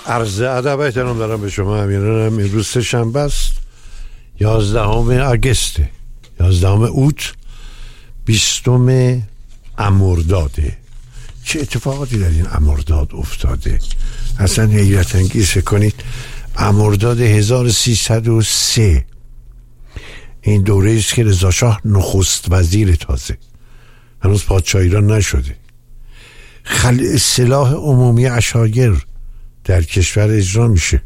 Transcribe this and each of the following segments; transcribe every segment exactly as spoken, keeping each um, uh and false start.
عرض ادب احترام دارم به شما امیرانم. امروز سه شنبه است، یازدهم آگوست، یازدهم اوت، بیستم امرداده. چه اتفاقاتی در این امرداد افتاده؟ اصلا حیرت انگیز. کنید امرداد هزار و سیصد و سه، این دوره است که رضا شاه نخست وزیر، تازه هنوز پادشاه ایران نشده. خلع اصلاح عمومی عشایر در کشور اجرا میشه.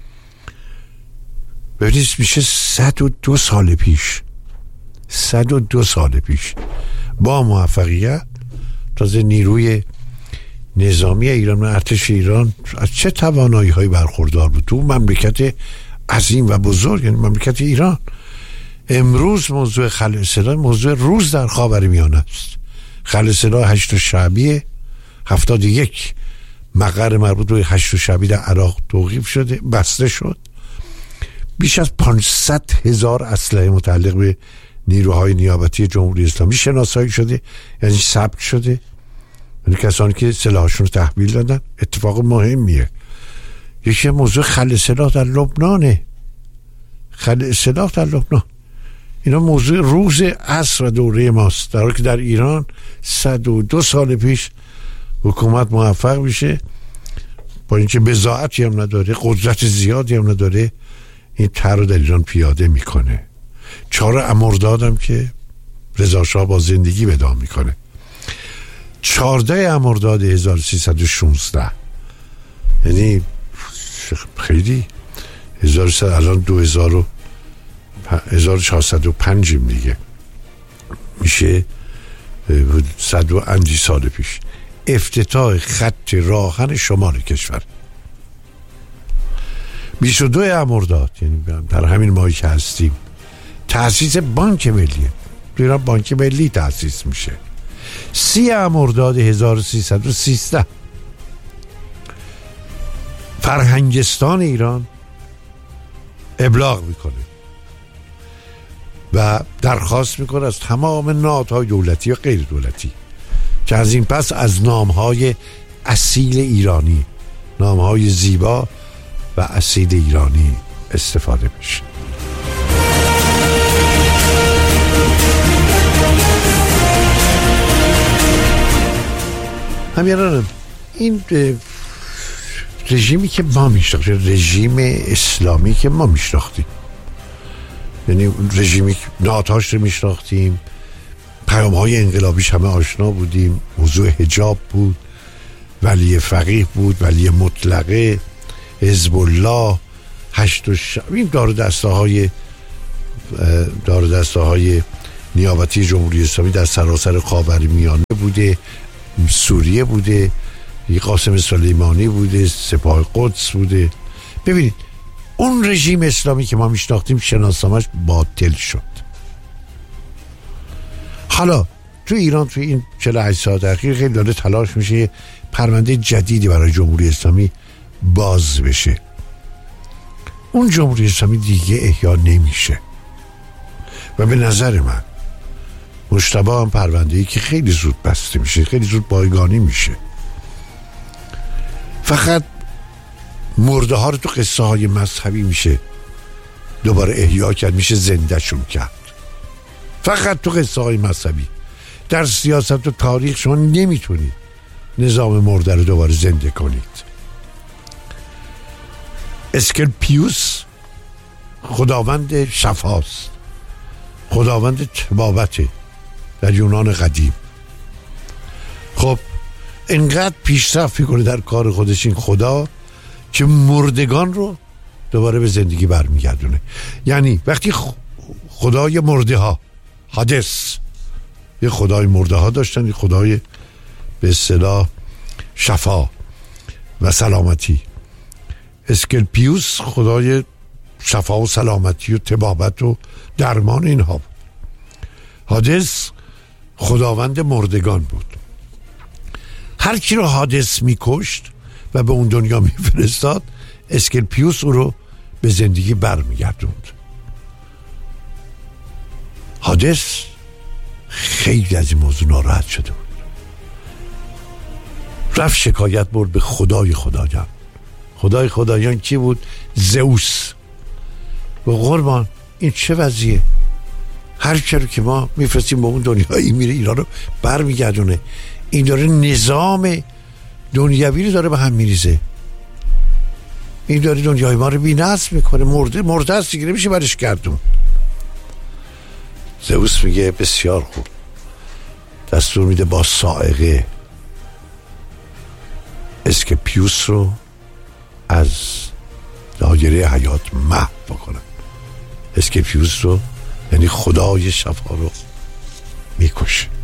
ببینید میشه صد و دو سال پیش، صد و دو سال پیش با موفقیت. تازه نیروی نظامی ایران و ارتش ایران از چه توانایی های برخوردار بود تو مملکت عظیم و بزرگ، یعنی مملکت ایران. امروز موضوع خلع اصلاح موضوع روز در خاورمیانه است. خلع اصلاح هشت شعبی هفتاد و یک، مقر مربوط به هشت شعبی در عراق توقیف شده، بسته شد. بیش از پانصد هزار اسلحه متعلق به نیروهای نیابتی جمهوری اسلامی شناسایی شده، یعنی ثبت شده، یعنی کسانی که سلاحشون رو تحویل دادن. اتفاق مهمیه. یکی موضوع خلع سلاح در لبنانه. خلع سلاح در لبنان، اینا موضوع روز عصر و دوره ماست، در حالی که در ایران صد و دو سال پیش حکومت موفق میشه، با اینکه بضاعتی هم نداره، قدرت زیادی هم نداره، این طرح رو در ایران پیاده میکنه. چهار امرداد هم که رضا شاه با زندگی وداع میکنه. چهارده امرداد هزار و سیصد و شانزده، یعنی خیلی هزار و سیصد، الان دو هزار و هزار و چهارصد و پنج دیگه، میشه صد و اندی سال پیش افتتاح خط راهن شمال کشور. بیست و دو امرداد، یعنی در همین ماهی که هستیم، تأسیس بانک ملیه. تو ایران بانک ملی تأسیس میشه. سی امرداد هزار و سیصد و سیزده، فرهنگستان ایران ابلاغ میکنه و درخواست میکنه از تمام نهادهای دولتی و غیر دولتی که از این پس از نامهای اصیل ایرانی، نامهای زیبا و اصیل ایرانی استفاده بشه. همیرانم، این رژیمی که ما میشناختیم، رژیم اسلامی که ما میشناختیم، یعنی رژیمی که نهادهاش رو میشناختیم، پیام‌های انقلابیش همه آشنا بودیم، موضوع حجاب بود، ولی فقیه بود، ولی مطلقه، حزب الله، هشت و شب، این دار دسته های دار دسته های نیابتی جمهوری اسلامی در سراسر خاورمیانه بوده، سوریه بوده، قاسم سلیمانی بوده، سپاه قدس بوده. ببینید اون رژیم اسلامی که ما میشناختیم شناسنامه‌اش باطل شد. حالا تو ایران تو این چهل و هشت ساعت اخیر خیلی داره تلاش میشه پرونده جدیدی برای جمهوری اسلامی باز بشه. اون جمهوری اسلامی دیگه احیا نمیشه و به نظر من مجتبی هم پرونده‌ای که خیلی زود بسته میشه، خیلی زود بایگانی میشه. فقط مرده ها رو تو قصه های مذهبی میشه دوباره احیا کرد، میشه زنده شون کرد. فقط تو قصه های مذهبی. در سیاست و تاریخ شما نمیتونید نظام مرده رو دوباره زنده کنید. اسکلپیوس خداوند شفاست، خداوند طبابته در یونان قدیم. خب اینقدر پیشرفت میکنه در کار خودش این خدا که مردگان رو دوباره به زندگی برمیگردونه. یعنی وقتی خدای مرده ها، هادس، یه خدای مرده ها داشتن، یه خدای به اصطلاح شفا و سلامتی. اسکلپیوس خدای شفا و سلامتی و طبابت و درمان اینها بود. هادس خداوند مردگان بود. هر کی رو هادس میکشت و به اون دنیا میفرستاد، اسکلپیوس او رو به زندگی برمیگردوند. هادس خیلی از این موضوع ناراحت شده بود، رفت شکایت برد به خدای خدایان، خدای خدایان کی بود؟ زئوس. و قربان این چه وضعیه؟ هر کی رو که ما میفرستیم به اون دنیایی میره ایران رو برمیگردونه. این داره نظام دنیوی رو داره به هم میریزه. این داره دنیای ما رو بی‌نظم میکنه. مرده مرده است دیگه، نمیشه برش گردون. زئوس میگه بسیار خوب، دستور میده با صاعقه اسکیپیوس رو از دایره حیات محو بکنن. اسکیپیوس رو یعنی خدای شفا رو میکشه.